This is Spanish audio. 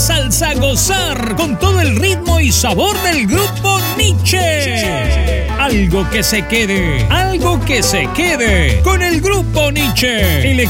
salsa a gozar con todo el ritmo y sabor del grupo Nietzsche. Algo que se quede con el grupo Nietzsche.